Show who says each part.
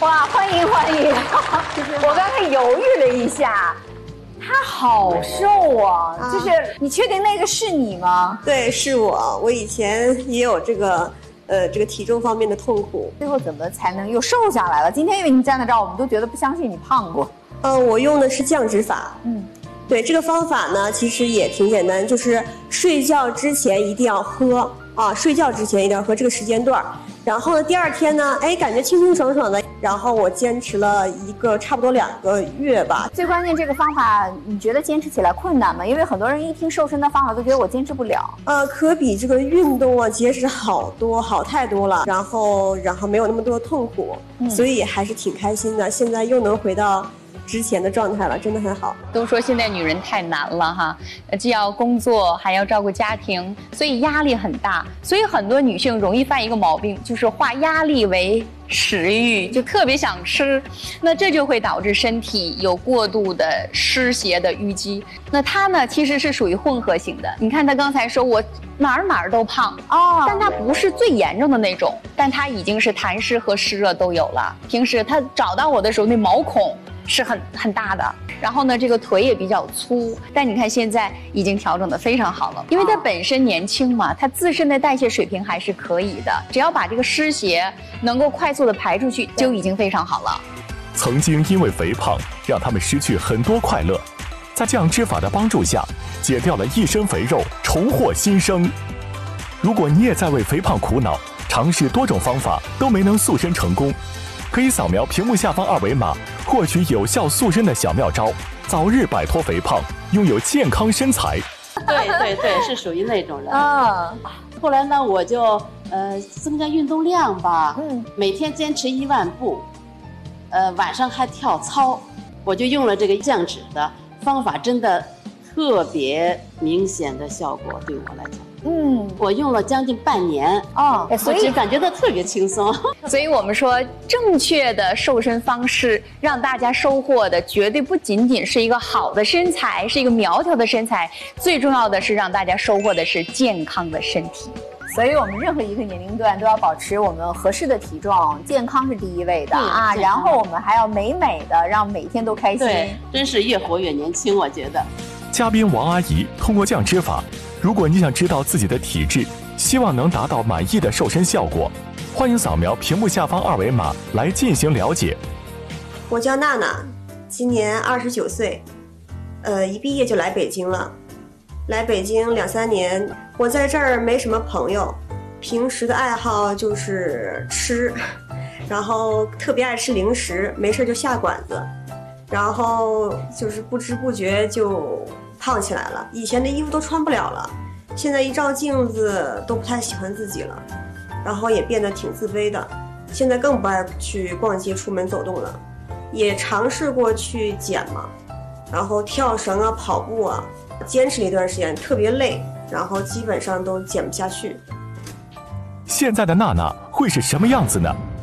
Speaker 1: 哇，欢迎欢迎！我刚才犹豫了一下，他好瘦啊！就是你确定那个是你吗？
Speaker 2: 对，是我。我以前也有这个体重方面的痛苦。
Speaker 1: 最后怎么才能又瘦下来了？今天因为你站在这儿，我们都觉得不相信你胖过。
Speaker 2: 我用的是降脂法。对，这个方法呢，其实也挺简单，就是睡觉之前一定要喝啊，睡觉之前一定要喝这个时间段。然后呢，第二天呢，感觉清清爽爽的。然后我坚持了差不多2个月吧。
Speaker 1: 最关键这个方法，你觉得坚持起来困难吗？因为很多人一听瘦身的方法都觉得我坚持不了。
Speaker 2: 可比这个运动啊节食好太多了。然后没有那么多痛苦，所以还是挺开心的。现在又能回到之前的状态了，真的很好。
Speaker 3: 都说现在女人太难了哈，既要工作还要照顾家庭，所以压力很大。所以很多女性容易犯一个毛病，就是化压力为食欲，就特别想吃，那这就会导致身体有过度的湿邪的淤积。那她呢，其实是属于混合型的。你看她刚才说我哪儿都胖但她不是最严重的那种，但她已经是痰湿和湿热都有了。平时她找到我的时候，那毛孔是很大的，然后呢，这个腿也比较粗，但你看现在已经调整得非常好了，因为她本身年轻嘛，她自身的代谢水平还是可以的，只要把这个湿邪能够快速的排出去，就已经非常好了。
Speaker 4: 曾经因为肥胖让他们失去很多快乐，在降脂法的帮助下，减掉了一身肥肉，重获新生。如果你也在为肥胖苦恼，尝试多种方法都没能塑身成功，可以扫描屏幕下方2维码，获取有效塑身的小妙招，早日摆脱肥胖，拥有健康身材。
Speaker 5: 对，是属于那种人。后来呢，我就增加运动量吧，每天坚持1万步，晚上还跳操，我就用了这个降脂的方法，真的特别明显的效果对我来讲。我用了将近半年所以感觉到特别轻松。
Speaker 3: 所以我们说，正确的瘦身方式让大家收获的绝对不仅仅是一个好的身材，是一个苗条的身材，最重要的是让大家收获的是健康的身体。
Speaker 1: 所以我们任何一个年龄段都要保持我们合适的体重，健康是第一位的然后我们还要美的，让每天都开心。
Speaker 5: 对，真是越活越年轻，我觉得。
Speaker 4: 嘉宾王阿姨通过降脂法，如果你想知道自己的体质，希望能达到满意的瘦身效果，欢迎扫描屏幕下方2维码来进行了解。
Speaker 2: 我叫娜娜，今年29岁，一毕业就来北京了。来北京2、3年，我在这儿没什么朋友，平时的爱好就是吃，然后特别爱吃零食，没事就下馆子，然后就是不知不觉就胖起来了。以前的衣服都穿不了了，现在一照镜子都不太喜欢自己了，然后也变得挺自卑的。现在更不爱去逛街、出门走动了，也尝试过去减嘛，然后跳绳啊、跑步啊，坚持了一段时间，特别累，然后基本上都减不下去。
Speaker 4: 现在的娜娜会是什么样子呢？